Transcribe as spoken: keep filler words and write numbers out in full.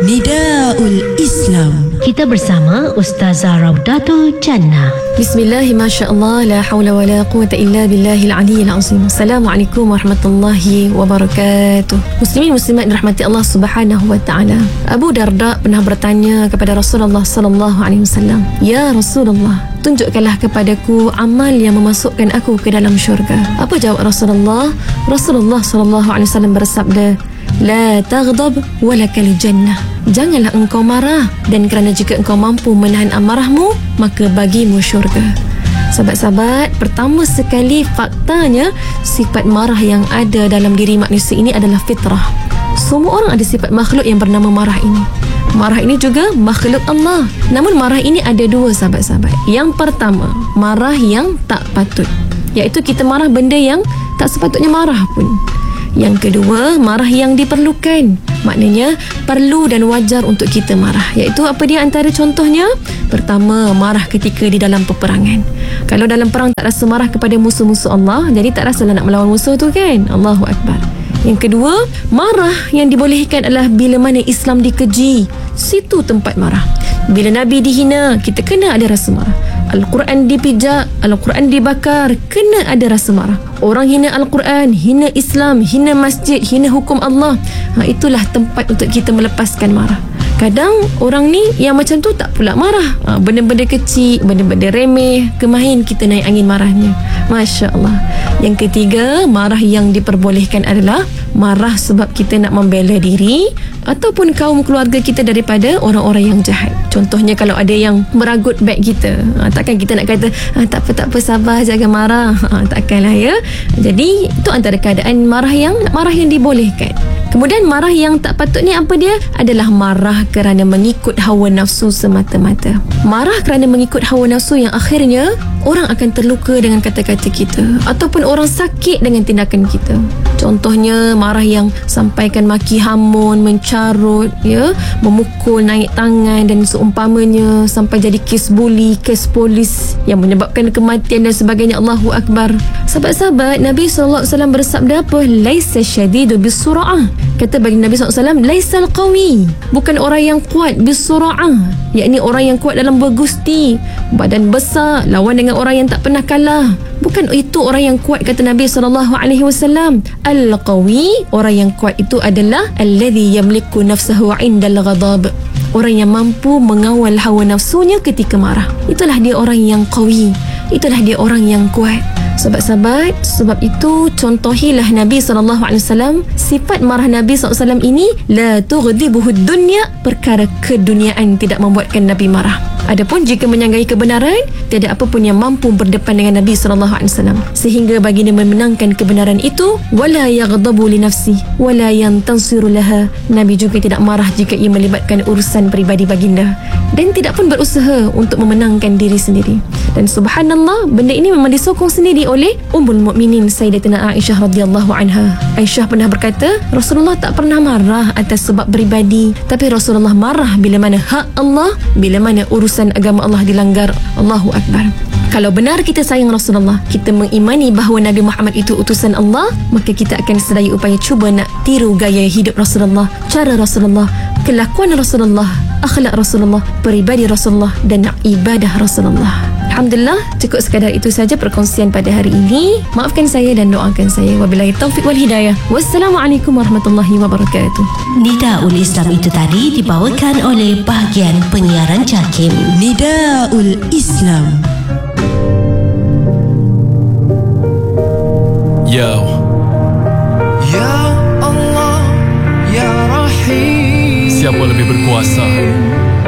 Nidaul Islam. Kita bersama Ustazah Raudatul Jannah. Bismillahirrahmanirrahim. La hawla wa la quwata illa billahil aliyyil azim. Assalamualaikum warahmatullahi wabarakatuh. Muslimin muslimat dirahmati Allah Subhanahu wa taala. Abu Darda pernah bertanya kepada Rasulullah sallallahu alaihi wasallam, "Ya Rasulullah, tunjukkanlah kepadaku amal yang memasukkan aku ke dalam syurga." Apa jawab Rasulullah? Rasulullah sallallahu alaihi wasallam bersabda, "La taghdab walakal jannah." Janganlah engkau marah, dan kerana jika engkau mampu menahan amarahmu, maka bagimu syurga. Sahabat-sahabat, pertama sekali faktanya sifat marah yang ada dalam diri manusia ini adalah fitrah. Semua orang ada sifat makhluk yang bernama marah ini. Marah ini juga makhluk Allah. Namun marah ini ada dua, sahabat-sahabat. Yang pertama, marah yang tak patut, iaitu kita marah benda yang tak sepatutnya marah pun. Yang kedua, marah yang diperlukan, maknanya perlu dan wajar untuk kita marah, iaitu apa dia antara contohnya? Pertama, marah ketika di dalam peperangan. Kalau dalam perang tak rasa marah kepada musuh-musuh Allah, jadi tak rasalah nak melawan musuh tu kan? Allahu Akbar. Yang kedua, marah yang dibolehkan adalah bila mana Islam dikeji, situ tempat marah. Bila Nabi dihina, kita kena ada rasa marah. Al-Quran dipijak, Al-Quran dibakar, kena ada rasa marah. Orang hina Al-Quran, hina Islam, hina masjid, hina hukum Allah, ha, itulah tempat untuk kita melepaskan marah. Kadang orang ni yang macam tu tak pula marah, ha, benda-benda kecil, benda-benda remeh, kemahin kita naik angin marahnya. Masya Allah. Yang ketiga, marah yang diperbolehkan adalah marah sebab kita nak membela diri ataupun kaum keluarga kita daripada orang-orang yang jahat. Contohnya kalau ada yang meragut beg kita, ha, takkan kita nak kata ha, tak apa tak apa sabar, jangan marah, ha, takkanlah ya. Jadi itu antara keadaan marah yang marah yang dibolehkan. Kemudian marah yang tak patutnya apa dia? Adalah marah kerana mengikut hawa nafsu semata-mata. Marah kerana mengikut hawa nafsu yang akhirnya orang akan terluka dengan kata-kata kita ataupun orang sakit dengan tindakan kita. Contohnya marah yang sampaikan maki hamun, mencarut, ya, memukul, naik tangan dan seumpamanya sampai jadi kes buli, kes polis yang menyebabkan kematian dan sebagainya. Allahu Akbar. Sahabat-sahabat, Nabi sallallahu alaihi wasallam bersabda apa? Laisa syadidu bisura'ah. Kata bagi Nabi sallallahu alaihi wasallam, laisal qawi, bukan orang yang kuat, bisura'ah, yakni orang yang kuat dalam bergusti, badan besar, lawan dengan orang yang tak pernah kalah. Bukan itu orang yang kuat, kata Nabi sallallahu alaihi wasallam. Al-qawi, orang yang kuat itu adalah alladhi yamliku nafsahu 'indal ghadab, orang yang mampu mengawal hawa nafsunya ketika marah. Itulah dia orang yang qawi, itulah dia orang yang kuat. Sahabat-sahabat, sebab itu contohilah Nabi sallallahu alaihi wasallam. Sifat marah Nabi sallallahu alaihi wasallam ini la tughdibuhu dunya, perkara keduniaan tidak membuatkan Nabi marah. Adapun jika menyanggai kebenaran, tiada apa pun yang mampu berdepan dengan Nabi sallallahu alaihi wasallam, sehingga baginda memenangkan kebenaran itu. Wala yaghdabu li nafsi wala yantansiru laha. Nabi juga tidak marah jika ia melibatkan urusan peribadi baginda, dan tidak pun berusaha untuk memenangkan diri sendiri. Dan subhanallah, benda ini memang disokong sendiri oleh Ummul Mukminin Sayyidatina Aisyah radhiyallahu anha. Aisyah pernah berkata, Rasulullah tak pernah marah atas sebab peribadi, tapi Rasulullah marah bila mana hak Allah, bila mana urusan agama Allah dilanggar. Allahu Akbar. Kalau benar kita sayang Rasulullah, kita mengimani bahawa Nabi Muhammad itu utusan Allah, maka kita akan sedaya upaya cuba nak tiru gaya hidup Rasulullah, cara Rasulullah, kelakuan Rasulullah, akhlak Rasulullah, peribadi Rasulullah, dan ibadah Rasulullah. Alhamdulillah, cukup sekadar itu saja perkongsian pada hari ini. Maafkan saya dan doakan saya. Wabillahi taufiq wal hidayah. Wassalamualaikum warahmatullahi wabarakatuh. Nidaul Islam itu tadi dibawakan oleh bahagian penyiaran JAKIM. Nidaul Islam.